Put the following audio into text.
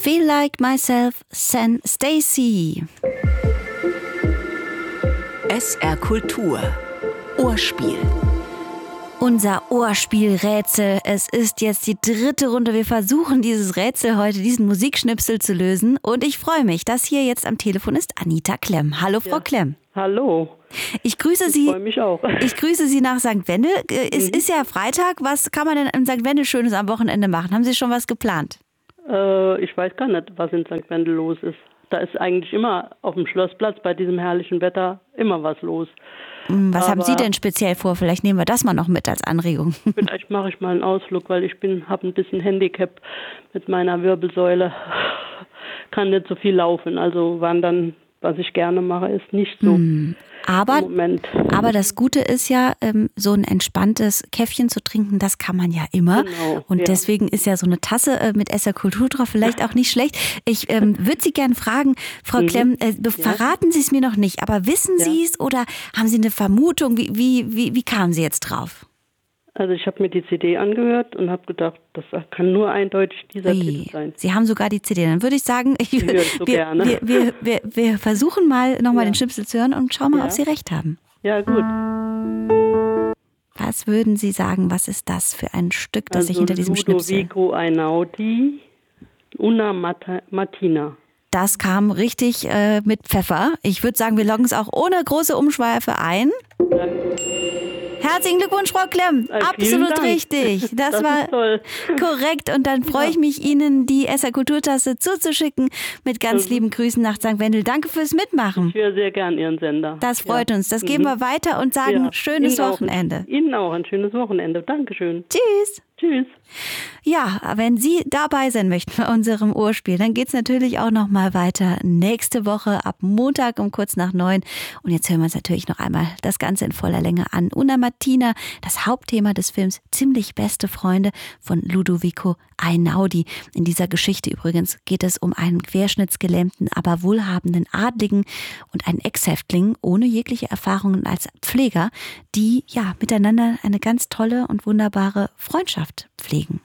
Feel Like Myself, San Stacy. SR Kultur. Ohrspiel. Unser Ohrspielrätsel. Es ist jetzt die 3. Runde. Wir versuchen dieses Rätsel heute, diesen Musikschnipsel zu lösen. Und ich freue mich, dass hier jetzt am Telefon ist Anita Klemm. Hallo, Frau Klemm. Hallo. Ich grüße Sie. Ich freue mich auch. Ich grüße Sie nach St. Wendel. Es ist ja Freitag. Was kann man denn in St. Wendel Schönes am Wochenende machen? Haben Sie schon was geplant? Ich weiß gar nicht, was in St. Wendel los ist. Da ist eigentlich immer auf dem Schlossplatz bei diesem herrlichen Wetter immer was los. Was haben Sie denn speziell vor? Vielleicht nehmen wir das mal noch mit als Anregung. Vielleicht mache ich mal einen Ausflug, weil ich habe ein bisschen Handicap mit meiner Wirbelsäule. Kann nicht so viel laufen. Also wandern, was ich gerne mache, ist nicht so im Moment. Aber das Gute ist ja, so ein entspanntes Käffchen zu trinken, das kann man ja immer. Genau, und ja. Deswegen ist ja so eine Tasse mit SR Kultur drauf vielleicht auch nicht schlecht. Ich würde Sie gerne fragen, Frau Klemm, verraten Sie es mir noch nicht, aber wissen Sie es oder haben Sie eine Vermutung? Wie kamen Sie jetzt drauf? Also ich habe mir die CD angehört und habe gedacht, das kann nur eindeutig dieser Titel sein. Sie haben sogar die CD. Dann würde ich sagen, wir versuchen mal nochmal den Schnipsel zu hören und schauen mal, ob Sie recht haben. Ja, gut. Was würden Sie sagen, was ist das für ein Stück, das sich hinter diesem Schnipsel... Ludovico Einaudi, Una Mattina. Das kam richtig mit Pfeffer. Ich würde sagen, wir loggen es auch ohne große Umschweife ein. Ja. Herzlichen Glückwunsch, Frau Klemm. Absolut Dank. Richtig. Das war toll. Korrekt. Und dann freue ich mich, Ihnen die SR Kulturtasse zuzuschicken mit ganz lieben Grüßen nach St. Wendel. Danke fürs Mitmachen. Ich höre sehr gern Ihren Sender. Das freut uns. Das geben wir weiter und sagen schönes Wochenende. Ihnen auch ein schönes Wochenende. Dankeschön. Tschüss. Tschüss. Ja, wenn Sie dabei sein möchten bei unserem Ohrspiel, dann geht's natürlich auch noch mal weiter nächste Woche ab Montag um kurz nach 9. Und jetzt hören wir uns natürlich noch einmal das Ganze in voller Länge an. Una Mattina, das Hauptthema des Films Ziemlich beste Freunde von Ludovico Einaudi. In dieser Geschichte übrigens geht es um einen querschnittsgelähmten, aber wohlhabenden Adligen und einen Ex-Häftling ohne jegliche Erfahrungen als Pfleger, die miteinander eine ganz tolle und wunderbare Freundschaft pflegen.